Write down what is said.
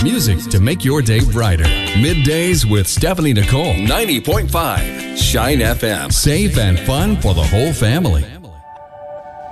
Music to make your day brighter. Middays with Stephanie Nicole. 90.5 Shine FM. Safe and fun for the whole family.